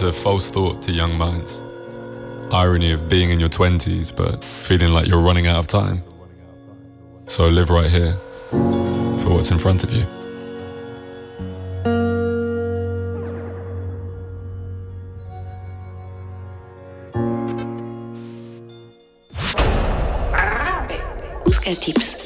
a false thought to young minds. Irony of being in your 20s but feeling like you're running out of time. So live right here for what's in front of you. Ausgehtipps.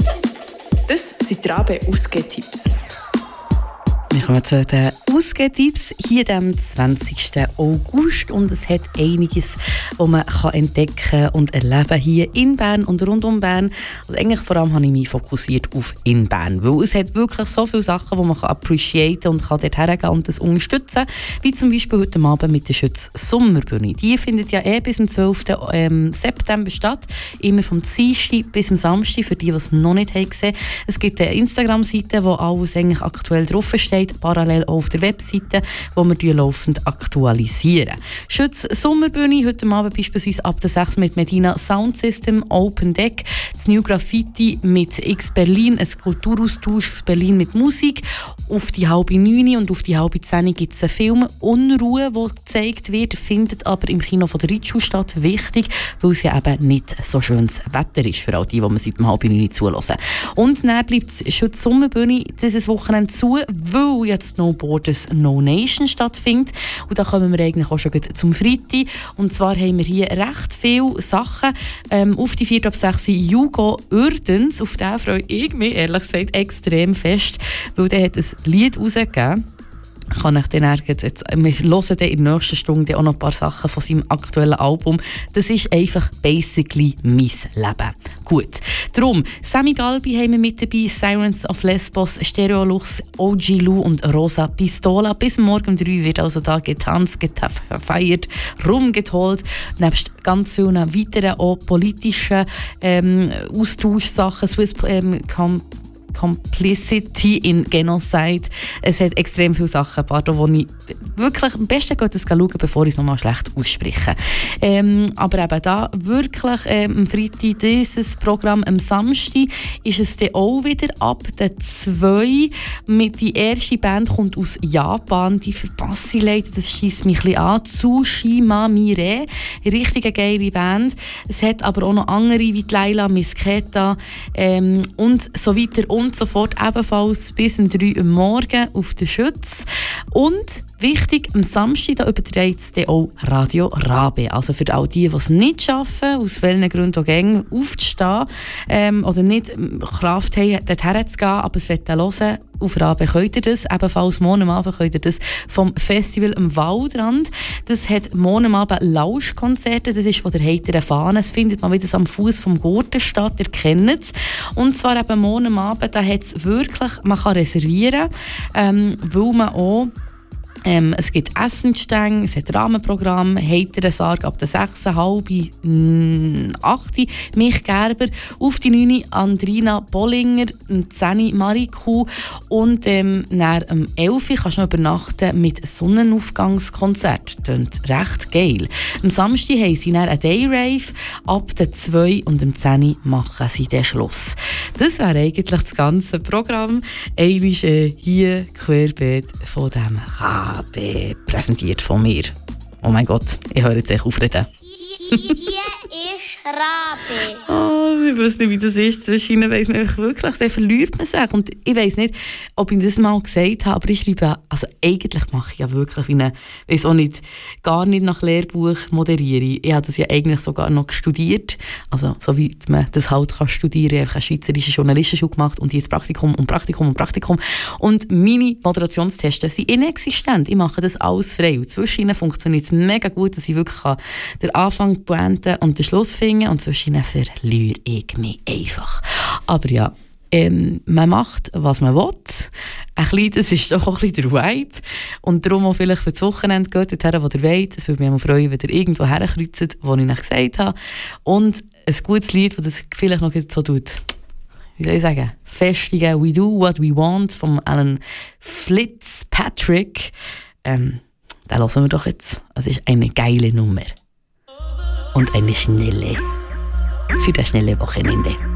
Das sind die Rabe-Ausgehtipps. Wir kommen zu den Ausgehtipps hier am 20. August und es hat einiges, was man entdecken und erleben hier in Bern und rund um Bern. Also eigentlich vor allem habe ich mich fokussiert auf in Bern, weil es hat wirklich so viele Sachen, die man appreciaten und kann dort hergehen und das unterstützen, wie zum Beispiel heute Abend mit der Schütz Sommerbühne. Die findet ja bis zum 12. September statt, immer vom Dienstag bis zum Samstag, für die es noch nicht gesehen haben. Es gibt eine Instagram-Seite, wo alles eigentlich aktuell draufsteht, parallel auch auf der Webseite, wo wir laufend aktualisieren. Schütz Sommerbühne, heute Abend beispielsweise ab der 6 mit Medina Sound System, Open Deck, das New Graffiti mit X Berlin, ein Kulturaustausch aus Berlin mit Musik. Auf die 8:30 und auf die 9:30 gibt es einen Film «Unruhe», der gezeigt wird, findet aber im Kino von der Ritschau statt. Wichtig, weil es ja eben nicht so schönes Wetter ist für all die man seit 9:30 zuhören. Und dann bleibt Schütz Sommerbühne dieses Wochenende zu, weil jetzt No Borders, No Nation stattfindet. Und da kommen wir eigentlich auch schon zum Freitag. Und zwar haben wir hier recht viele Sachen. Auf die 4. ab 6 Hugo Uerdens. Auf den freue ich mich, ehrlich gesagt, extrem fest, weil der hat ein Lied rausgegeben. Kann ich dann wir hören dann in der nächsten Stunde auch noch ein paar Sachen von seinem aktuellen Album. Das ist einfach basically mein Leben. Gut. Darum, Sammy Galbi haben wir mit dabei, Silence of Lesbos, Stereolux, OG Lou und Rosa Pistola. Bis morgen um 3 wird also da getanzt, gefeiert, rumgeholt. Nebst ganz vielen weiteren auch politischen Austauschsachen, Swiss Complicity in Genocide. Es hat extrem viele Sachen, wo ich wirklich am besten schauen, bevor ich es nochmal schlecht ausspreche. Aber eben da wirklich am Freitag dieses Programm, am Samstag ist es dann auch wieder ab der 2. Die erste Band kommt aus Japan, die verpasse ich leider, das scheisst mich ein bisschen an. Tsushima Mire, richtig geile Band. Es hat aber auch noch andere wie die Laila Misketa und so weiter und so fort, ebenfalls bis um 3 Uhr morgen auf der Schütz. Und wichtig, am Samstag da überträgt es dann auch Radio Rabe. Also für all die es nicht schaffen, aus welchen Gründen auch gängig aufzustehen oder nicht Kraft haben, dorthin zu gehen, aber es hören. Auf Rabe könnt ihr das. Ebenfalls morgen am Abend könnt ihr das vom Festival am Waldrand. Das hat morgen am Abend Lauschkonzerte. Das ist von der heiteren Fahne. Es findet man wieder am Fuß vom Gurten statt. Ihr kennt es. Und zwar eben morgen am Abend, da hat es wirklich, man kann reservieren, weil man auch es gibt Essensstände, es hat Rahmenprogramm, heiteren Sarg ab der 6, halb 8, Mich Gerber, auf die 9 Andrina Bollinger, 10 Mariku und nach 11 kannst du noch übernachten mit Sonnenaufgangskonzert. Klingt recht geil. Am Samstag haben sie dann einen Dayrave, ab der 2 und am 10 machen sie den Schluss. Das wäre eigentlich das ganze Programm. Einmal hier querbeet von dem präsentiert von mir. Oh mein Gott, ich höre jetzt echt aufreden. Hier ist Rabe. Oh, ich weiß nicht, wie das ist. Zwischen weiss man einfach wirklich, dann verliert man sich. Und ich weiss nicht, ob ich das mal gesagt habe, aber ich schreibe, also eigentlich mache ich ja wirklich wie weiss auch nicht, gar nicht nach Lehrbuch moderiere. Ich habe das ja eigentlich sogar noch studiert. Also, so wie man das halt kann studieren. Ich habe eine schweizerische Journalistenschule gemacht und jetzt Praktikum und Praktikum und Praktikum. Und meine Moderationstests sind inexistent. Ich mache das alles frei. Und zwischen ihnen funktioniert es mega gut, dass ich wirklich den Anfang, die Pointe und den Schluss finden und zwischen ihnen verliere ich mich einfach. Aber ja, man macht, was man will. Ein bisschen, das ist doch auch ein bisschen der Vibe. Und darum auch vielleicht für das Wochenende geht dorthin, wo ihr wollt. Es würde mich auch freuen, wenn ihr irgendwo herkreuzt, wo ich euch gesagt habe. Und ein gutes Lied, das das vielleicht noch so tut. Wie soll ich sagen? Festigen «We Do What We Want» von Alan Fitzpatrick. Den hören wir doch jetzt. Es ist eine geile Nummer. Und eine schnelle. Für das schnelle Wochenende.